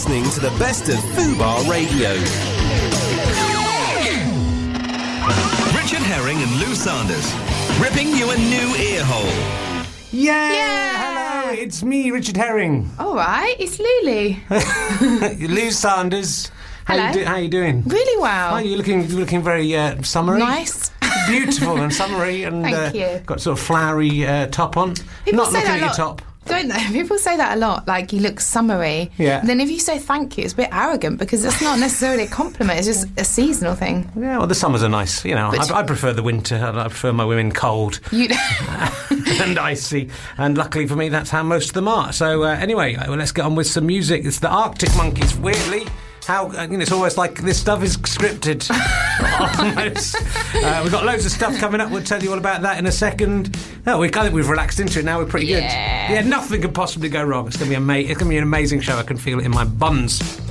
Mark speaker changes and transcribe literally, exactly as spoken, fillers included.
Speaker 1: listening to the best of Fubar Radio. Richard Herring and Lou Sanders, ripping you a new ear hole.
Speaker 2: Yeah!
Speaker 3: Yeah!
Speaker 2: Hello, it's me, Richard Herring.
Speaker 3: All right, it's Lulu.
Speaker 2: Lou Sanders. How
Speaker 3: Hello.
Speaker 2: you, do, how you doing?
Speaker 3: Really well.
Speaker 2: Oh, you're looking, you're looking very uh, summery.
Speaker 3: Nice.
Speaker 2: Beautiful and summery, and
Speaker 3: Thank
Speaker 2: uh,
Speaker 3: you.
Speaker 2: got sort of flowery uh, top on.
Speaker 3: People
Speaker 2: Not
Speaker 3: say
Speaker 2: looking
Speaker 3: that
Speaker 2: at
Speaker 3: a
Speaker 2: your
Speaker 3: lot.
Speaker 2: top.
Speaker 3: Don't they? People say that a lot, like you look summery.
Speaker 2: Yeah.
Speaker 3: And then if you say thank you, it's a bit arrogant because it's not necessarily a compliment, it's just a seasonal thing.
Speaker 2: Yeah, well, the summers are nice. You know,
Speaker 3: But-
Speaker 2: I, I prefer the winter. I, I prefer my women cold
Speaker 3: You
Speaker 2: and icy. And luckily for me, that's how most of them are. So uh, anyway, well, let's get on with some music. It's the Arctic Monkeys. Weirdly, how uh, you know, it's almost like this stuff is scripted. Almost. Uh, we've got loads of stuff coming up. We'll tell you all about that in a second. No, we I think we've relaxed into it now. We're pretty
Speaker 3: Yeah.
Speaker 2: good. Yeah, nothing could possibly go wrong. It's going to be ama- It's going to be an amazing show. I can feel it in my buns.